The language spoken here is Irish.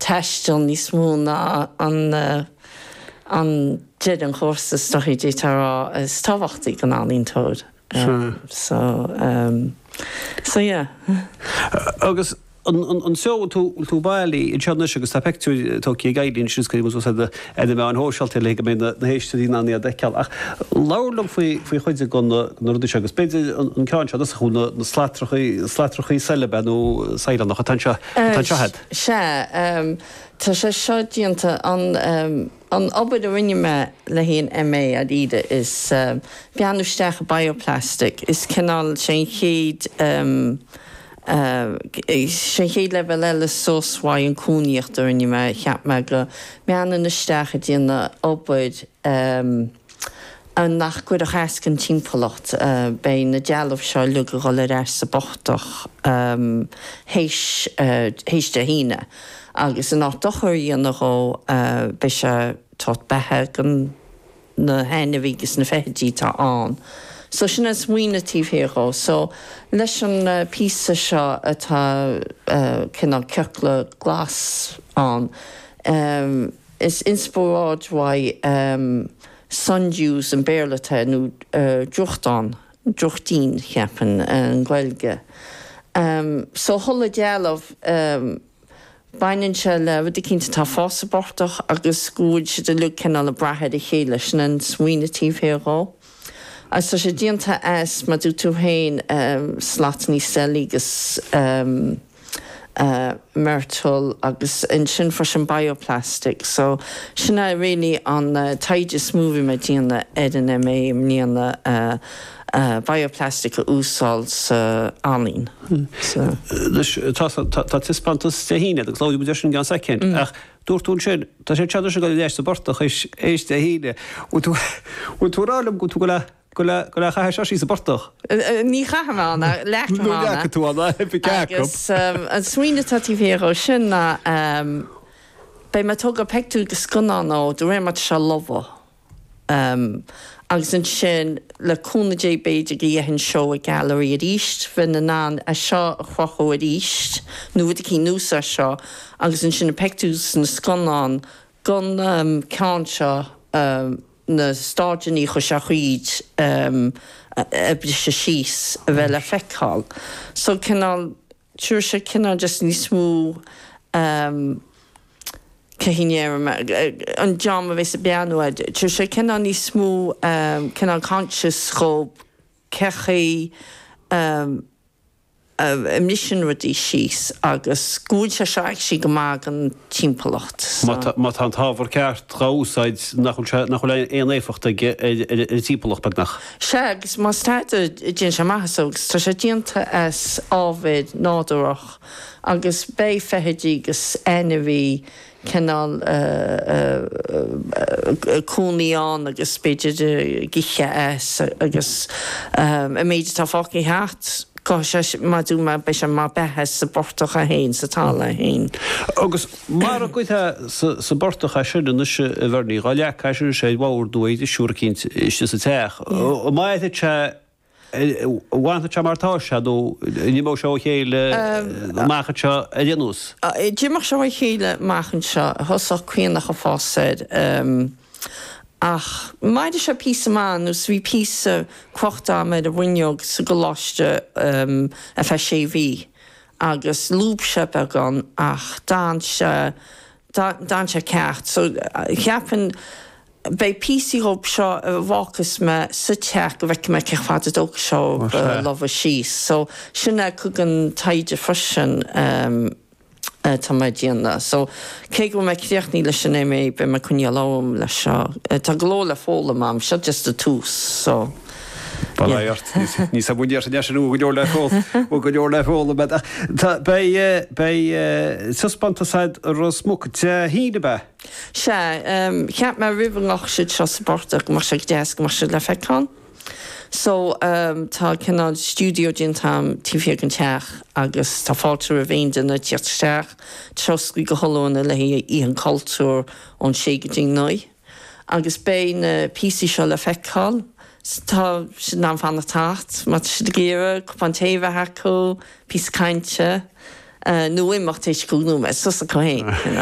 teistil níos mó ná an dead an chósa stoidí tarrá is táhachtaí gan aníontóid. So yeah. Agus an seo tú bailí in seanna agus tá pectú tóí gaidín siúscaí mus me an hóseilta le go na héiste dí naí a deceal ach lálam faoi chuide gan rudí agus beidir an ceáin se chuúna na slátrochaí selebe nó saoile nach tansehead. Tá sé seo díanta an obair a rinne me le híon MA a ide is beanúisteach a bioplastic is cinál sé chéad sé chéad le bheith eile sósháid an cúnaíocht ar rinne me cheap me go meanan isteach a díana obair an nach cuid a chascan timpplacht bé na dealamh seo lu go le ar sa bochtach héis de híine. Agus an átochar dhéanaró be se tot bethe gan na henahígus na fetí tá an. So sin is muoinetíhhéró, so leis an písa seo atá cinál ceachla glas an is inspóráid sundews an béirlata nó drochtín cheapan an Gaeilge. So thola dealamh Bainan se le bhd cinnta tá fása bortach agus scúid si de lu cinál le brathead a chéile sin an smuoinetíhhéró. As tá sé díanta ma dú tú hain slatní selígus myrtle agus in sin for sin bioplastic. So sinna really an taidir movie me díana edan MA níana bioplastic a úsáils anín. Tá tispantas sé híine agus láú de sin gan secin ach dúirtún sin tá sé teidir se go léiste bortach éis de híine tú rálam go tú go le cha sí sa bortach. Ní chaána leachtána agus an smuoine tatíhhéró sin na bei me tug a peictú go scanán ó do ré mat se lofa. Agus an sin leúna dé beidir go dhéhann seo a gallery a ríist fin ná a seo a chocho a ríist, nuair cí núsa seo, agus an sin na peictús na scanán gan ceán seo na stáidení chu se chuid ebri se síos a bheith le feicáil. So cinál túir se cinál just ní smú cehínéir an jam a bheits a beanúid. Túir sé cinál ní smú cinál conscious chob cechaí mission rudí síos agus gúil se seach sí go mag an timpplacht. Má tá táhar ceart ráúsáid nach le éonnéfacht timpplacht begnach. Se agus má staide dín se maithasógus tá sé díanta as ábhid nádúach agus bé fehedí agus enahí cinál cúnaíán agus beidir giche agus méidir tá fácaí háat. Má dú me be sem má bethe sa bortach a héin sa tála héin. Agus mar a goithe sa bortach a siúna nu se bharní gáile caiisiú sé bhir dúid i siúrcinint iste sa teach. Maithe se bhaanta te martá se dó nímó seo chéile mácha se a dhéanús. Díach seo chéile máchan se thosach cuiannach a fásaid. Ach, maidir se písa man ús bhí písa cuachtá meid a bhainneog sa go láiste a fe sé bhí agus lúb se began ach dá se ceart. So cheapan bei písaí hób seo a bháchas me sa teach go bheice me cechfad dóg seo lova síos. So sinna chugan taide frisin tá mai díanana. So cé go me críochní leis sin mé be me chunne lám lei seo. Tá gló le fóla mám, seo just a tús, so. Baláart, ní sa búidir sin neisina go leor le fóla, go leor le fóla, bet bei suspantasaid rosmúc te híide be? Se, cheap me ribhangach siad seo sa bortach mar se deas mar se le feicán. So tá cinál studio dín tam tíhé an teach agus tá fáiltar a bhéin duna tíirteach troscaí go tholána le í an cultúr ón sé go dtí nui. Agus bé na písaí seo le feicáil, tá si ná fanna tacht, má si géire chupan taobh acu, pís cainte, nó imachtéis go núma, sus a chuhéin.